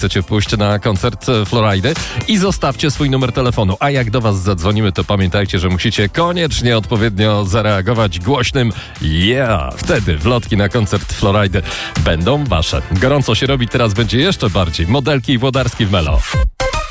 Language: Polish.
chcecie pójść na koncert Florajdy i zostawcie swój numer telefonu. A jak do was zadzwonimy, to pamiętajcie, że musicie koniecznie odpowiednio zareagować głośnym yeah. Wtedy wlotki na koncert Florajdy będą wasze. Gorąco się robi, teraz będzie jeszcze bardziej. Modelki i Włodarski w Melo.